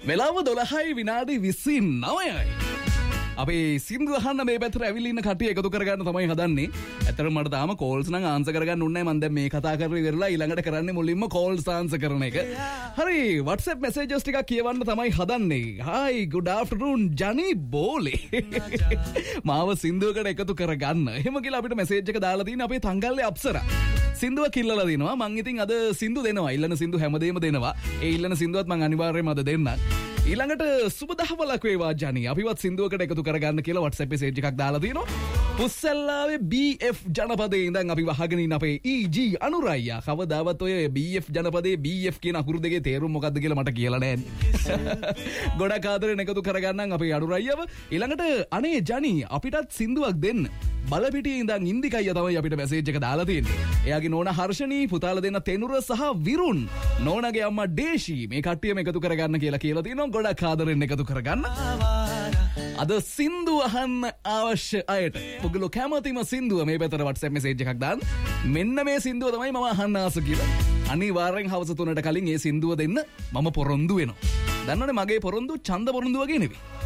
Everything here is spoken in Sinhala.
වෙලාව 12:29යි. අපි සින්දු අහන්න මේ පැත්තට ඇවිල්ලා ඉන්න කට්ටිය එකතු කරගන්න තමයි හදන්නේ. ඇත්තටම මට තාම කෝල්ස් නම් ආන්සර් කරගන්න උන්නේ නැහැ. මම දැන් මේ කතා කරලා ඉවරලා ඊළඟට කරන්නේ මුලින්ම කෝල්ස් ආන්සර් කරන එක. හරි WhatsApp messages ටිකක් කියවන්න තමයි හදන්නේ. Hi good afternoon Jani Bole. මාව සින්දුවකට එකතු කරගන්න. එහෙම කියලා අපිට message එක දාලා තියෙන අපේ තංගල්ලේ අප්සරා. සින්දුව කිල්ලලා දිනවා. මං ඉතින් අද සින්දු දෙනවා. ඉල්ලන සින්දු හැමදේම දෙනවා. ඒ ඉල්ලන සින්දුවත් මං අනිවාර්යයෙන්ම අද දෙන්නම්. ඊළඟට සුබ දහවලක් වේවා ජනි. අපිවත් සින්දුවකට එකතු කරගන්න කියලා WhatsApp message එකක් දාලා තියෙනවා. පුස්සල්ලාවේ BF ජනපදයේ ඉඳන් අපි වහගෙන ඉන්න අපේ EG අනුරයියා. කවදාවත් ඔය BF ජනපදයේ BF කියන අකුරු දෙකේ තේරුම මොකක්ද කියලා මට කියලා නැහැ. ගොඩක් ආදරෙන් එකතු කරගන්නම් අපේ අනුරයියව. ඊළඟට අනේ ජනි අපිටත් සින්දුවක් දෙන්න. බලපිටියේ ඉඳන් ඉන්දිකයියා තමයි අපිට මැසේජ් එක දාලා තියෙන්නේ. එයාගේ නෝනා හර්ෂණී, පුතාලා දෙන්න තෙනුර සහ විරුන්, නෝනාගේ අම්මා ඩේෂි මේ කට්ටියම එකතු කරගන්න කියලා තියෙනවා. ගොඩක් ආදරෙන් එකතු කරගන්න. අද සින්දු අහන්න අවශ්‍ය අයට ඔගොල්ලෝ කැමතිම සින්දුව මේ පැත්තට WhatsApp message එකක් දාන්න. මෙන්න මේ සින්දුව තමයි මම අහන්න ආස කියලා. අනිවාර්යෙන් හවස 3ට කලින් මේ සින්දුව දෙන්න මම පොරොන්දු වෙනවා. දන්නවනේ මගේ පොරොන්දු ඡන්ද පොරොන්දු වගේ නෙවෙයි.